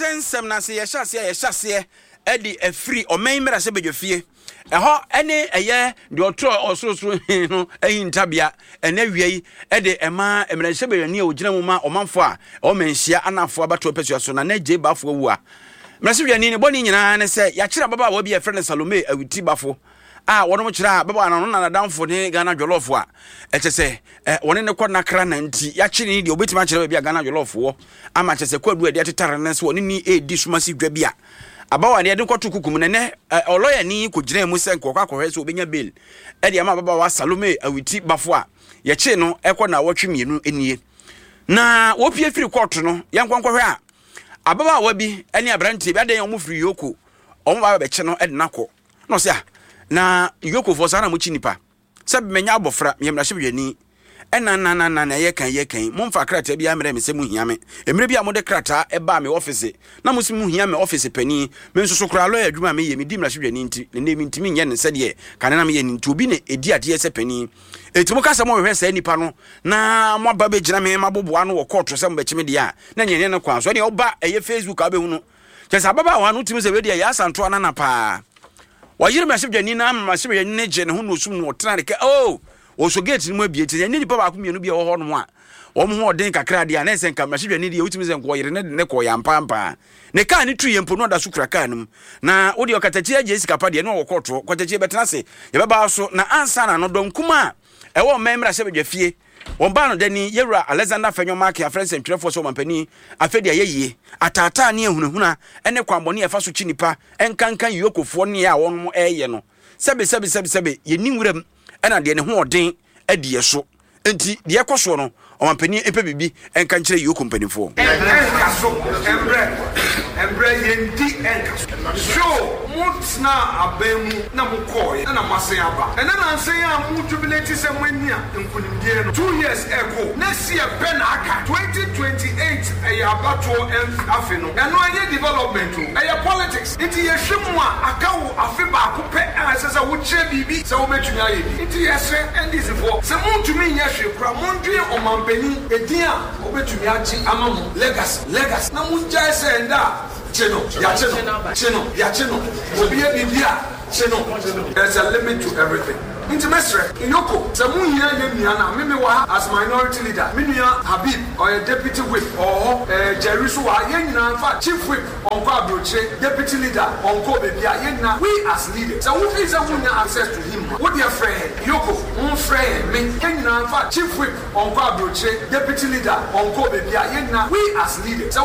nsem na se ye hyase edi afiri omenmira se bedwofie eho ene eye de otro osorosoro no ahintabia ene wiei ede ema emranhye bedwani ogina mu ma omanfo a o menhia anafo abato pesua so na je bafo wu a mranhye bedwani ne boni nyina ne se ya kira baba wa bi e friend Salome awiti bafo a wono mo kira baba na no na danfo ne Ghana jolofo a echese woni ne kwana kra na nti ya kire ni de obetima kira bia Ghana jolofo ama chese kwadu ade atetare ne so woni ni edi sumasi dwa bia abawa ne de kwoto kukum ne oloya ni kogina mu se nkokwa kwahwe so obenya bail e de ama baba wa Salome awiti bafo a ye chi no ekwo na wotwe mienu enie na wopie firi kwoto no yankwankwohwe a ababa wa bi ene abrantie bi adan omu firi yoko omu ba be che no e de nakọ no se a na yoko fo sana mu chi nipa se menya abofra yemrahye bedwani na ye kan momfa krata bia mre me se mu hiame emre bia mo de krata e ba me office na mo se mu hiame office pani me nso so kra lawyer adwuma me ye me di mrahye bedwani nti ne me ntimi nye ne se de kanena me ye nti obi ne edi ade se pani etimo kasa mo hwe se nipa no na mo ba be gina me maboboa no wo court se mo be chime de a na nyenye ne kwa so de oba eye Facebook abehu no kesa baba wa no timi se we de ya santo anana pa wayire mrahye bedwani na mrahye bedwani ne je ne ho no sum no tena de oso gate ni mu abieti ni nipa ba akumienu bia wo ho no a wo mo ho den kakra dia na ese nka mrahye ni dia utimi se nko yire ne ko ya mpampa ne ka ni tuye mpo no da sukura ka num na wo de okatachi aje sika pa dia no wo koto kwatachi betena se ye baba so na ansa na no donkuma e wo mrahye bedwafie won ba no dani yewura Alexander Fenyo Mark ya friends ntwefo so mampani afedi ayeye atata ne ehunahuna ene kwambone efa so chinipa enkankan yokofo ne ya won mo eye no sebe ye ni wuram ena de ne ho odin adie so enti de ekoso no omampani epe bibi enka nkire yo kompanifo enkaso embre yendi enkaso so mutna abemu na mukoye na masen aba ena na nsen ya mu jubilate se mwania nkunimdie no 2 years ago next year ben aka 2028 ayabato afi no eno anye development aya politics enti yehwemu a akawo afi ba ko pe asesa wo kire bibi se wo betumi aye bi enti yese endis for se muntumi nya hwe kra mondue omampani edia obetumi achi amamu legacy na munja se enda cheno obi e bibia cheno there's a limit to everything intimate yoko se mu hia ye na me wa as minority leader minua Habib or a deputy whip or Jerry so wa ye nyina fa chief whip onko abroche deputy leader onko bebia ye na we as leaders so we is a access to him what their friend yoko un friend me ye nyina fa chief whip onko abroche deputy leader onko bebia ye na we as leaders